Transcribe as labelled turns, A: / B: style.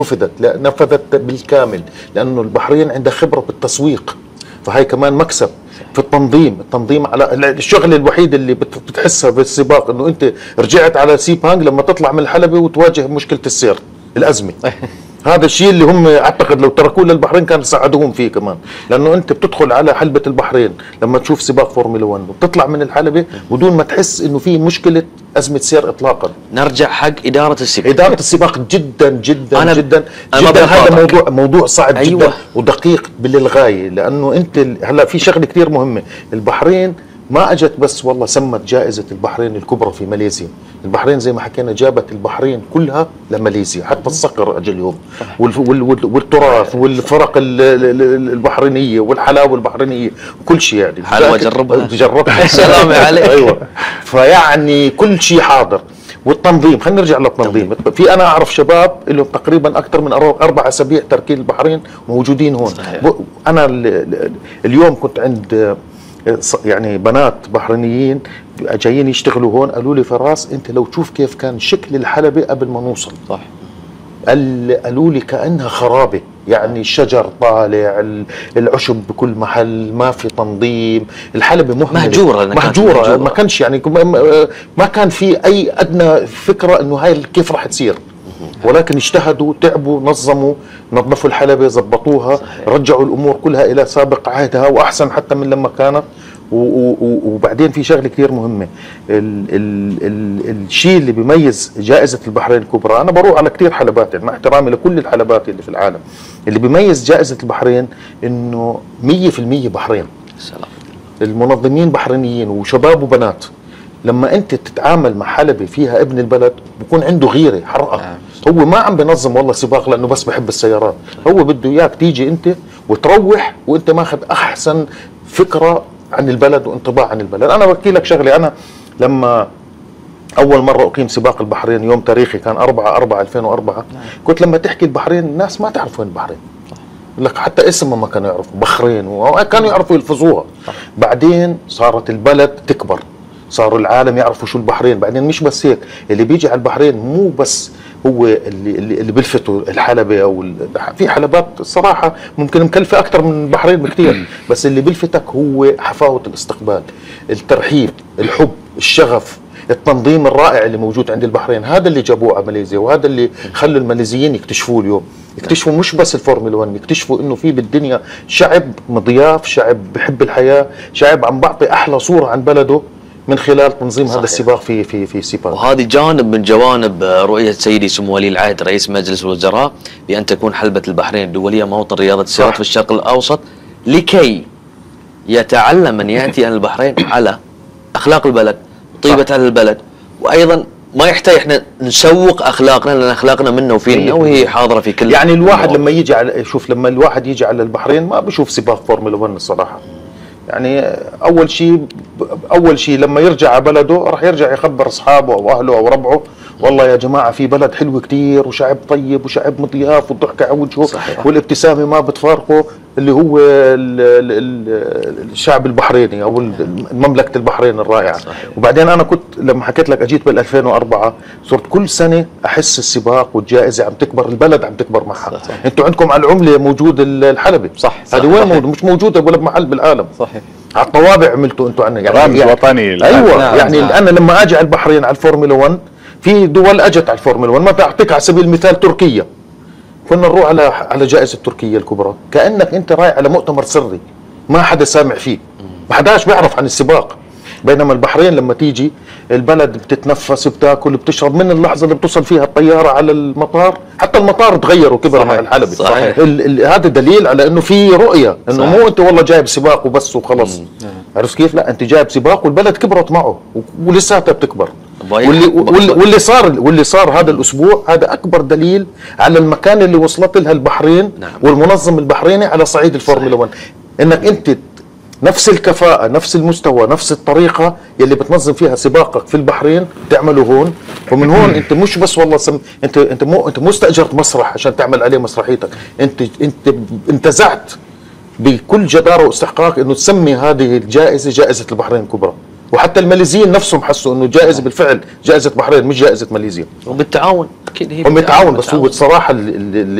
A: رفضت، لا نفذت بالكامل، لانه البحرين عندها خبره بالتسويق، فهي كمان مكسب في التنظيم على الشغله الوحيده اللي بتحسها بالسباق انه انت رجعت على سيبانج لما تطلع من الحلبة وتواجه مشكله السير، الازمه. هذا الشيء اللي هم اعتقد لو تركوه للبحرين كان ساعدوهم فيه كمان، لانه انت بتدخل على حلبة البحرين لما تشوف سباق فورمولا 1 وبتطلع من الحلبة بدون ما تحس انه في مشكله ازمه سير اطلاقا.
B: نرجع حق اداره السباق.
A: اداره السباق جدا جدا جدا جدا هذا موضوع صعب. أيوة. جدا ودقيق للغايه، لانه انت هلا في شغله كثير مهمه. البحرين ما اجت بس والله سمت جائزه البحرين الكبرى في ماليزيا، البحرين زي ما حكينا جابت البحرين كلها لماليزيا، حتى الصقر اجى اليوم والتراث والفرق البحرينيه والحلاوه البحرينيه وكل شيء. يعني
B: حلوه جربها.
A: سلام عليك. ايوه، فيعني كل شيء حاضر. والتنظيم، خلينا نرجع للتنظيم. في انا اعرف شباب لهم تقريبا اكثر من 4 أسابيع تاركين البحرين موجودين هون. صحيح. انا اليوم كنت عند يعني بنات بحرينيين جايين يشتغلوا هون، قالوا لي فراس انت لو تشوف كيف كان شكل الحلبة قبل ما نوصل. صح. قالوا لي كأنها خرابة، يعني الشجر طالع، العشب بكل محل، ما في تنظيم، الحلبة مهجورة. ما كانش يعني ما كان في اي ادنى فكرة انه هاي كيف راح تصير. ولكن اجتهدوا، تعبوا، نظفوا الحلبة، زبطوها. صحيح. رجعوا الامور كلها الى سابق عهدها واحسن حتى من لما كانت. وبعدين في شغله كثير مهمه، الشيء اللي بيميز جائزه البحرين الكبرى، انا بروح على كثير حلبات يعني مع احترامي لكل الحلبات اللي في العالم، اللي بيميز جائزه البحرين انه 100% بحرين. سلام. المنظمين بحرينيين وشباب وبنات. لما انت تتعامل مع حلبة فيها ابن البلد بكون عنده غيرة حرقة. هو ما عم بنظم والله سباق لانه بس بحب السيارات، هو بده اياك تيجي انت وتروح وانت ماخذ احسن فكرة عن البلد وانطباع عن البلد. انا بحكي لك شغلة، انا لما اول مرة اقيم سباق البحرين يوم تاريخي كان 4/4/2004، كنت لما تحكي البحرين الناس ما تعرف وين البحرين، لك حتى اسمها ما كانوا يعرفوا، بحرين، وكانوا يعرفوا يلفظوها. بعدين صارت البلد تكبر، صاروا العالم يعرفوا شو البحرين. بعدين مش بس هيك، اللي بيجي على البحرين مو بس هو اللي بلفتوا الحلبة او في حلبات الصراحة ممكن مكلفة اكثر من البحرين بكثير، بس اللي بلفتك هو حفاوة الاستقبال، الترحيب، الحب، الشغف، التنظيم الرائع اللي موجود عند البحرين. هذا اللي جابوه على ماليزيا، وهذا اللي خلوا الماليزيين يكتشفوه اليوم، يكتشفوا مش بس الفورمولا 1، يكتشفوا انه في بالدنيا شعب مضياف، شعب بحب الحياة، شعب عم بعطي احلى صورة عن بلده من خلال تنظيم. صحيح. هذا السباق في سيبانج.
B: وهذه جانب من جوانب رؤية سيدي سمو ولي العهد رئيس مجلس الوزراء بأن تكون حلبة البحرين الدولية موطن رياضة السيارات في الشرق الأوسط، لكي يتعلم من يأتي أهل البحرين على أخلاق البلد، طيبة أهل البلد، وأيضا ما يحتاج احنا نسوق اخلاقنا لان اخلاقنا منا وفينا وهي حاضره في كل.
A: يعني الواحد لما يجي على لما الواحد يجي على البحرين ما بشوف سباق فورمولا 1 الصراحه. يعني اول شيء لما يرجع على بلده راح يرجع يخبر اصحابه او اهله او ربعه، والله يا جماعه في بلد حلو كثير وشعب طيب وشعب مضياف والضحكه على وجهه والابتسامه ما بتفارقه، اللي هو الشعب البحريني او مملكه البحرين الرائعه. صحيح. وبعدين انا كنت لما حكيت لك اجيت بال 2004 صرت كل سنه احس السباق والجائزه عم تكبر، البلد عم تكبر معها. انتوا عندكم على العمله موجود الحلبي. صح. هذه وين موجود؟ مش موجوده ولا بمحل بالعالم. صحيح. على الطوابع عملتوا انتوا عنا يعني
C: رمز وطني.
A: ايوه. نعم. يعني نعم. انا لما اجي على البحرين على الفورمولا 1، في دول اجت على الفورمولا 1، ما تعطيك على سبيل المثال تركيا، كنا نروح على جائزة تركيا الكبرى كأنك انت رايح على مؤتمر سري ما حدا سامع فيه، ما حداش بيعرف عن السباق. بينما البحرين لما تيجي البلد بتتنفس، بتاكل، بتشرب من اللحظة اللي بتوصل فيها الطيارة على المطار، حتى المطار تغير وكبر مع الحلبة. صحيح. هذا دليل على انه في رؤية، انه مو انت والله جايب سباق وبس وخلص. عرفت كيف؟ لا، انت جايب سباق والبلد كبرت معه ولساتها بتكبر. واللي صار هذا الاسبوع هذا اكبر دليل على المكان اللي وصلت لها البحرين. نعم. والمنظم البحريني على صعيد الفورمولا 1، انك انت نفس الكفاءة، نفس المستوى، نفس الطريقة يلي بتنظم فيها سباقك في البحرين تعمله هون. ومن هون انت مش بس والله انت مو استأجرت مسرح عشان تعمل عليه مسرحيتك، انت انتزعت بكل جدارة واستحقاق انه تسمي هذه الجائزة جائزة البحرين الكبرى. وحتى الماليزيين نفسهم حسوا انه جائزه بالفعل جائزه بحرين مش جائزه ماليزيا.
B: وبالتعاون اكيد هي
A: هم بالتعاون، بس هو بصراحه